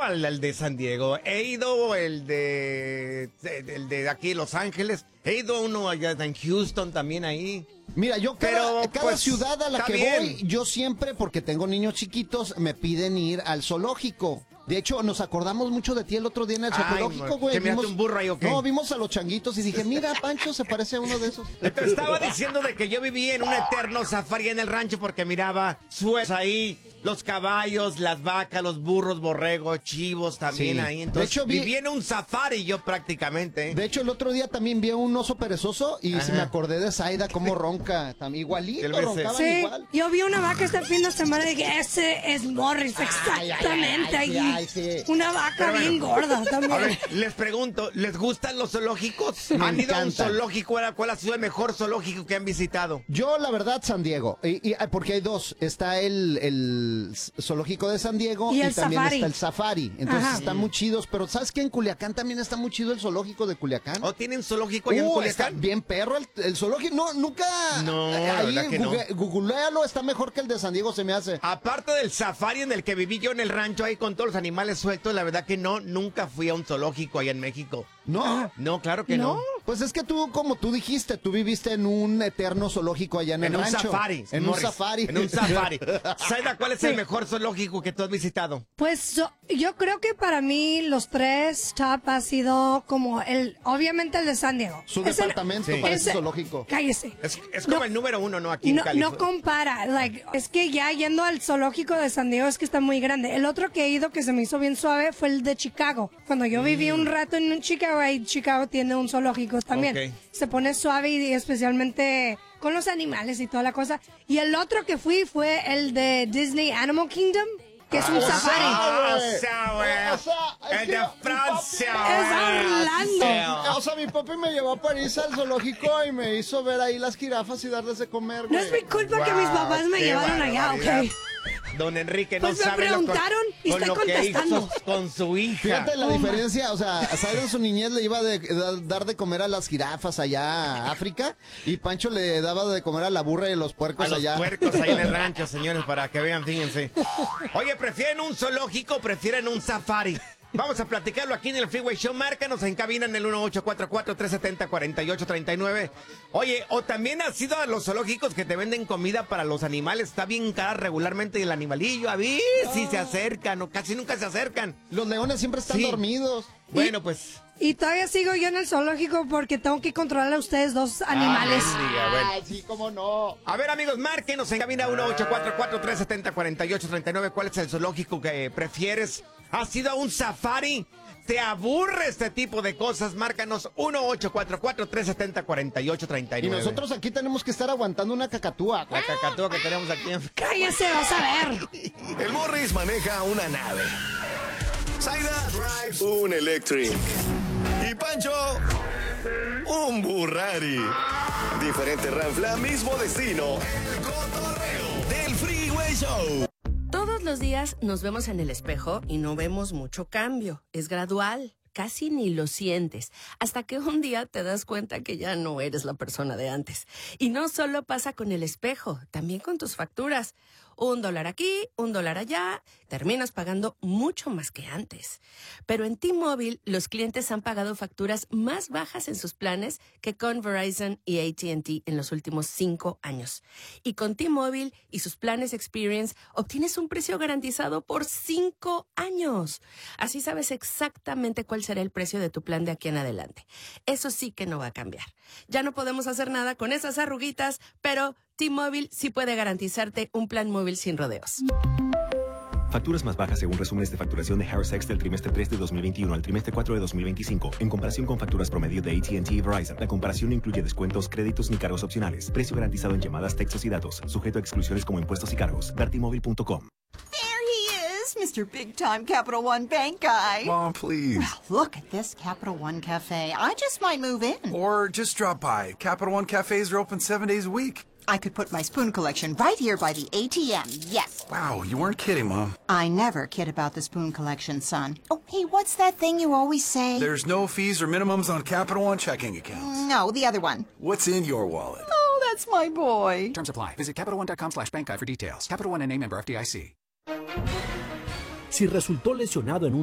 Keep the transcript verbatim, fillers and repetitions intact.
al, al de San Diego, he ido el de, el de aquí Los Ángeles, he ido uno allá en Houston también ahí. Mira, yo cada, Pero, cada pues, ciudad a la está que bien. voy, yo siempre, porque tengo niños chiquitos, me piden ir al zoológico. De hecho, nos acordamos mucho de ti el otro día en el Ay, zoológico, güey. ¿que miraste un burro ahí o qué? No, vimos a los changuitos y dije, mira, Pancho se parece a uno de esos. Te estaba diciendo de que yo vivía en un eterno safari en el rancho porque miraba suelos ahí, los caballos, las vacas, los burros, borregos, chivos también Sí. ahí. Entonces, De hecho, vi- viví en un safari yo prácticamente. De hecho, el otro día también vi a un oso perezoso y Ajá. se me acordé de Zaida, cómo ronca. También igualito, El B C. roncaban Sí, igual. yo vi una vaca este fin de semana y dije, ese es Morris, exactamente. ay, sí, ahí. ay, sí. Una vaca Pero bueno, bien gorda A también. ver, les pregunto, ¿les gustan los zoológicos? Me ¿Han ido a un encantan. zoológico? ¿Cuál ha sido el mejor zoológico que han visitado? Yo, la verdad, San Diego. Y, y- porque hay dos. Está el, el zoológico de San Diego Y y, el también safari. está el safari. Entonces Ajá. están muy chidos. Pero ¿sabes qué? En Culiacán también está muy chido el zoológico de Culiacán. ¿O tienen zoológico allá en Uh, está Culiacán? bien perro el, el zoológico. No, nunca. No, la ahí verdad que no. google- googlealo, está mejor que el de San Diego, se me hace. Aparte del safari en el que viví yo en el rancho ahí con todos los animales sueltos, la verdad que no, nunca fui a un zoológico allá en México. No. No, claro que no. No. Pues es que tú, como tú dijiste, tú viviste en un eterno zoológico allá en, En el un rancho. safari. En Morris, un safari. En un safari. Saida, ¿cuál es el mejor zoológico que tú has visitado? Pues so- yo creo que para mí los tres top ha sido como el, obviamente el de San Diego. Su Es el- departamento Sí. parece ese- zoológico. Cállese. Es, es como No. el número uno, ¿no? Aquí en No, no California. compara, like, es que ya yendo al zoológico de San Diego es que está muy grande. El otro que he ido que se me hizo bien suave fue el de Chicago. Cuando yo viví un rato en Chicago, ahí Chicago tiene un zoológico también. Ok. Se pone suave y especialmente con los animales y toda la cosa. Y el otro que fui fue el de Disney Animal Kingdom, que es un safari. Ah, güey. o sea, güey. O sea, es El que de mi Francia, Es güey. Orlando. O sea, mi papi me llevó a París al zoológico y me hizo ver ahí las jirafas y darles de comer, No güey. es mi culpa que Wow, mis papás me qué llevaron allá, barbaridad. ¿ok? Don Enrique Pues no me sabe lo, con, preguntaron y con estoy lo que hizo contestando. con su hija. Fíjate la Oh, diferencia, o sea, a Zaida en su niñez le iba a de- da- dar de comer a las jirafas allá a África y Pancho le daba de comer a la burra y a los puercos A los allá. puercos ahí en el rancho, señores, para que vean, fíjense. Oye, ¿prefieren un zoológico o prefieren un safari? Vamos a platicarlo aquí en el Freeway Show. Márcanos en cabina en el uno ocho cuatro cuatro, tres siete cero, cuatro ocho tres nueve. Oye, o también has ido a los zoológicos que te venden comida para los animales. Está bien cara regularmente el animalillo. A ver si se acercan o casi nunca se acercan. Los leones siempre están Sí. dormidos. Bueno, pues... Y todavía sigo yo en el zoológico porque tengo que controlar a ustedes dos animales. Ah, mendiga, bueno. Ay, sí, cómo no. A ver, amigos, márquenos en cabina uno ocho cuatro cuatro, tres siete cero, cuatro ocho tres nueve. ¿Cuál es el zoológico que prefieres? ¿Has ido a un safari? ¿Te aburre este tipo de cosas? Márcanos uno ocho cuatro cuatro, tres siete cero, cuatro ocho tres nueve. Y nosotros aquí tenemos que estar aguantando una cacatúa. La cacatúa que tenemos aquí en... Cállese, vas a ver. El Morris maneja una nave. Zaida drives un Electric. Y Pancho, un Burrari. Diferente ranfla, mismo destino. El cotorreo del Freeway Show. Todos los días nos vemos en el espejo y no vemos mucho cambio. Es gradual, casi ni lo sientes, hasta que un día te das cuenta que ya no eres la persona de antes. Y no solo pasa con el espejo, también con tus facturas. Un dólar aquí, un dólar allá, terminas pagando mucho más que antes. Pero en T-Mobile, los clientes han pagado facturas más bajas en sus planes que con Verizon y A T and T en los últimos cinco años. Y con T-Mobile y sus planes Experience, obtienes un precio garantizado por cinco años. Así sabes exactamente cuál será el precio de tu plan de aquí en adelante. Eso sí que no va a cambiar. Ya no podemos hacer nada con esas arruguitas, pero T-Mobile sí puede garantizarte un plan móvil sin rodeos. Facturas más bajas según resúmenes de facturación de Harris X del trimestre tres de dos mil veintiuno al trimestre cuatro de dos mil veinticinco. En comparación con facturas promedio de A T and T y Verizon, la comparación no incluye descuentos, créditos ni cargos opcionales. Precio garantizado en llamadas, textos y datos. Sujeto a exclusiones como impuestos y cargos. Ver T Mobile punto com. There he is, Mister Big Time Capital One Bank guy. Mom, please. Look at this Capital One Cafe. I just might move in. Or just drop by. Capital One cafes are open seven days a week. I could put my spoon collection right here by the A T M, yes. Wow, you weren't kidding, Mom. I never kid about the spoon collection, son. Oh, hey, what's that thing you always say? There's no fees or minimums on Capital One checking accounts. No, the other one. What's in your wallet? Oh, that's my boy. Terms apply. Visit CapitalOne.com slash bank guide for details. Capital One N A member F D I C. Si resultó lesionado en un